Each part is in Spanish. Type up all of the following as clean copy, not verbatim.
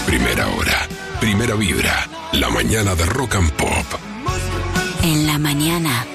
Primera hora, primera vibra, la mañana de Rock and Pop. En la mañana,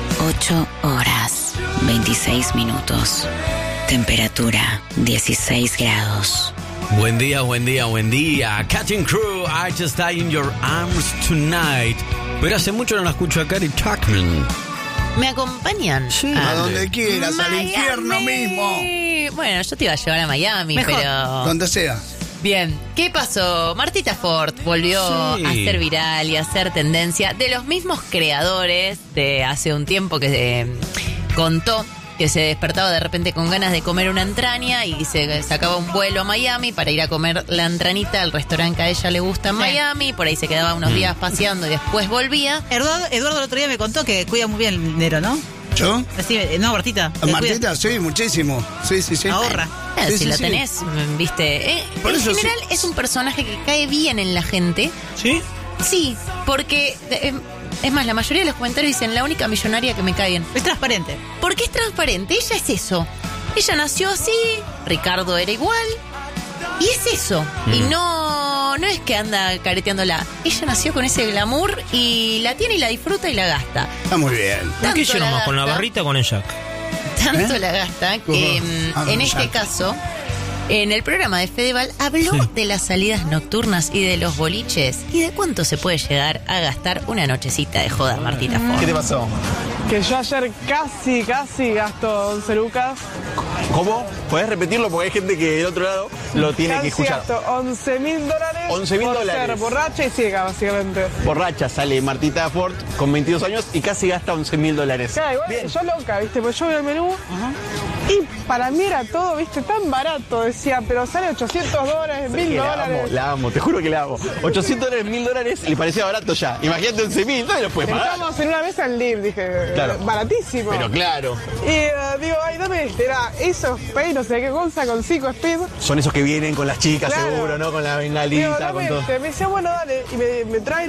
8 horas, 26 minutos. Temperatura, 16 grados. Buen día, buen día, buen día. Cutting Crew, I Just Die in Your Arms Tonight. Pero hace mucho no la escucho a Gary Chapman. ¿Me acompañan? Sí. A donde quieras, Miami. al infierno mismo. Bueno, yo te iba a llevar a Miami, Mejor, pero... donde sea. Bien, ¿qué pasó? Martita Ford volvió Sí. a ser viral y a ser tendencia de los mismos creadores de hace un tiempo que contó que se despertaba de repente con ganas de comer una entraña y se sacaba un vuelo a Miami para ir a comer la entranita al restaurante que a ella le gusta en Miami, por ahí se quedaba unos días paseando y después volvía. Eduardo el otro día me contó que cuida muy bien el dinero, ¿no? ¿Yo? Sí, no, Martita. que Martita, sí, muchísimo. Sí, sí, sí. Ahorra. Sí, Si sí, lo sí. tenés, viste. Por En eso general es un personaje que cae bien en la gente. ¿Sí? Sí, porque es más, la mayoría de los comentarios dicen la única millonaria que me cae bien. Es transparente. Porque es transparente, ella es eso. Ella nació así, Ricardo era igual. Y es eso. Y no es que anda careteándola. Ella nació con ese glamour y la tiene y la disfruta y la gasta. Está muy bien. ¿Con qué Tanto hicieron la más? ¿Con la gasta, barrita o con el Jack? Tanto la gasta que en este Jack. caso, en el programa de Fedeval habló de las salidas nocturnas y de los boliches y de cuánto se puede llegar a gastar una nochecita de joda, Martita Ford. ¿Qué te pasó? Que yo ayer casi gasto 11 lucas. ¿Cómo? ¿Podés repetirlo? Porque hay gente que del otro lado lo tiene que Casi escuchar. gasto $11.000 $11.000. por ser borracha y ciega, básicamente. Borracha sale Martita Ford con 22 años y casi gasta $11.000. Claro, igual Bien. yo loca, ¿viste? Pues yo veo el menú y para mí era todo, ¿viste? Tan barato. Decía, pero sale $800, $1.000. La amo, te juro que la amo. $800, $1.000, le parecía barato ya. Imagínate $11.000, no lo puedes pagar. Estamos en una mesa en Lib, dije, Claro. baratísimo. Pero claro, Y digo, ay, dame este, era esos pay, no sé qué cosa, con 5 speed. son esos que vienen con las chicas Claro. seguro, ¿no? Con la Digo, bengalita, dame con todo. este. Me decía, bueno, dale. Y me trae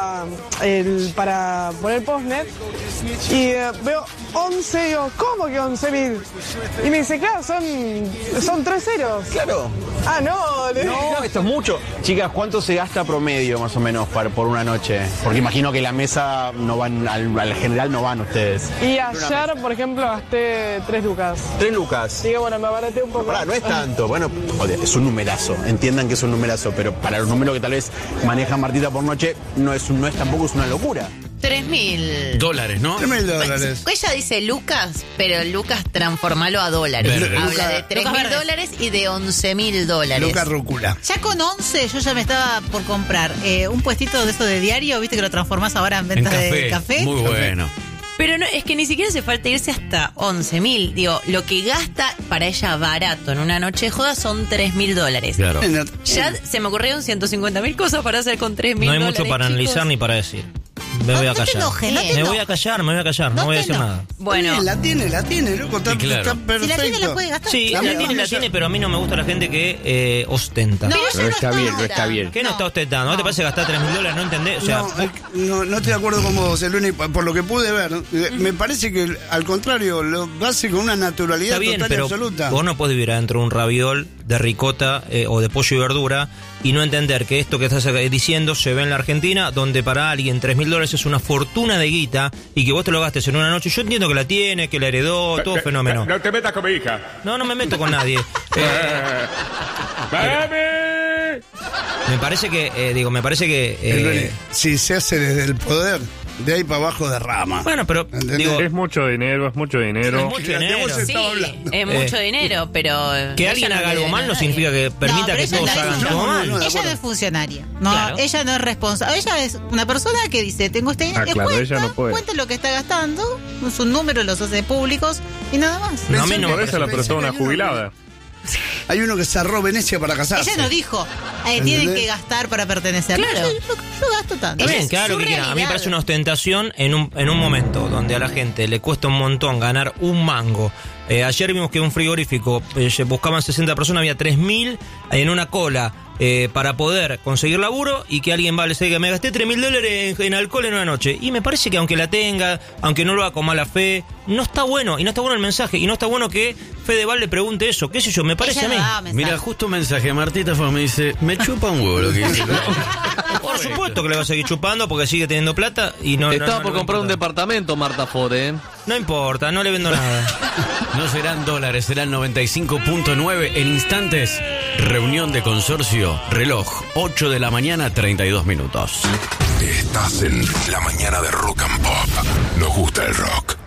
para poner postnet. Y veo 11, digo, ¿cómo que 11.000? Y me dice, claro, son 3 ceros. Claro. Ah, no, le digo. No, esto es mucho. Chicas, ¿cuánto se gasta promedio más o menos por una noche? Porque imagino que la mesa no van, al general no van ustedes. Y ayer, por ejemplo, gasté 3 lucas. 3 lucas. Digo, bueno, me abaraté un poco. Pará, no es tanto. Bueno, joder, es un numerazo. Entiendan que es un numerazo, pero para los números que tal vez maneja Martita por noche, tampoco es una locura. $3.000. ¿no? $3.000. Ella dice Lucas, pero Lucas transformalo a dólares. Verga. Habla de $3.000 y de $11.000. Luca Rúcula. Ya con 11 yo ya me estaba por comprar un puestito de eso de diario, viste que lo transformás ahora en En ventas de café. Muy bueno. Pero no, es que ni siquiera hace falta irse hasta 11.000. Digo, lo que gasta para ella barato en una noche de joda son $3.000. Claro. Ya se me ocurrieron 150.000 cosas para hacer con $3.000. No hay mucho para analizar ni para decir. Me voy a No te callar. enojes, no te Me voy enojes. a callar, no voy a decir nada. Bueno, La tiene, loco. Está, Sí, claro. está Si perfecto. la tiene la puede gastar. Sí, La la misma tiene, mesa. pero a mí no me gusta la gente que ostenta. No, pero ella ella no está bien, no está bien. ¿Qué no está ostentando? ¿No te parece gastar $3.000? ¿No entendés? O sea, No estoy de acuerdo con vos, Luis, por lo que pude ver. Me parece que al contrario, lo hace con una naturalidad está bien, total y pero absoluta. vos no podés vivir adentro de un raviol de ricota o de pollo y verdura y no entender que esto que estás diciendo se ve en la Argentina, donde para alguien $3.000 es una fortuna de guita y que vos te lo gastes en una noche. Yo entiendo que la tiene, que la heredó, todo fenómeno. No te metas con mi hija. No me meto con nadie. ¡Mami! Me parece que Luis, si se hace desde el poder, de ahí para abajo derrama. bueno, pero ¿Entendés? digo, Es mucho dinero, es mucho dinero. es mucho dinero. sí, es mucho dinero, pero... Que ella alguien no haga le algo debe mal a no nadie. significa que permita pero que ella todos la hagan hizo. todo mal. de Ella acuerdo. no es funcionaria. No, Claro. ella no es responsable. Ella es una persona que dice, tengo este dinero, claro, ella no puede. cuenta lo que está gastando, sus números los hace públicos y nada más. No, a mí no me Por eso la parece. persona una jubilada. Hay uno que cerró Venecia para casarse. Ella no dijo, tienen ¿Entendés? que gastar para pertenecer. Claro. Yo gasto tanto. Está bien, es que haga lo su que quiera. A mí me realidad. parece una ostentación en un momento donde a la gente le cuesta un montón ganar un mango. Ayer vimos que un frigorífico buscaban 60 personas, había 3.000 en una cola para poder conseguir laburo y que alguien va a le diga, me gasté $3.000 en alcohol en una noche. Y me parece que aunque la tenga, aunque no lo haga con mala fe, no está bueno. Y no está bueno el mensaje. Y no está bueno que Fedeval le pregunte eso. ¿Qué sé yo? Me parece a mí. Mira, justo un mensaje. Martita Fue me dice, me chupa un huevo lo que dice. Por supuesto que le va a seguir chupando porque sigue teniendo plata y no. Estaba por comprar un departamento, Marta Fode. No importa, no le vendo nada. No serán dólares, serán 95.9 en instantes. Reunión de consorcio, reloj, 8 de la mañana, 32 minutos. Estás en La Mañana de Rock and Pop. Nos gusta el rock.